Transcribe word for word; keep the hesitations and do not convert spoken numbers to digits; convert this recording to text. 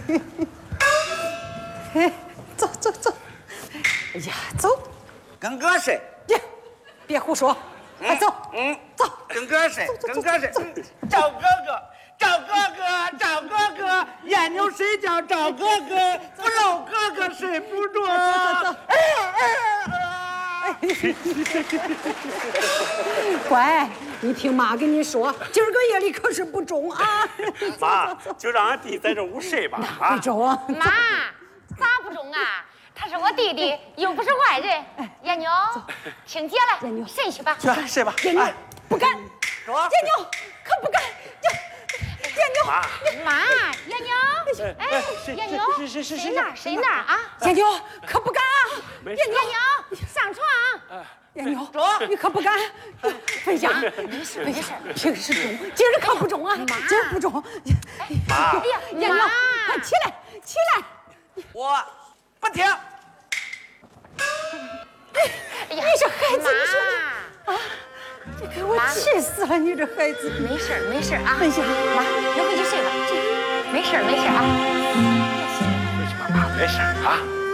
嘿，走走走。哎呀，走。 跟哥睡。 呀，别胡说。快走。 嗯， 走。 跟哥睡，跟哥睡。赵哥哥，赵哥哥，赵哥哥，眼睛睡觉，赵哥哥，不搂哥哥睡不着。 走走走。 哎哎哎！ 乖，你听妈跟你说，今儿个夜里可是不中啊！ 妈，就让俺弟在这屋睡吧。 不中啊！ 妈，咋不中啊？他是我弟弟，又不是外人。燕妞，听姐了， 燕妞睡去吧。 去睡吧。 燕妞不敢， 说燕妞可不敢。燕妞， 妈， 妈，燕妞，哎，燕妞， 是是是睡哪儿睡哪儿啊？ 燕妞可不敢啊！ 没燕妞，上床。 燕妞，你可不敢。飞翔，没事没事，平时中，今儿可不中啊！今儿不中。 妈， 哎呀， 燕妞，快起来起来！ 我不听。 哎呀， 你这孩子，你说妈， 啊，你给我气死了！你这孩子， 没事儿没事儿啊。 飞翔， 妈，你回去睡吧，没事儿没事儿啊。 没事吧，妈，没事啊。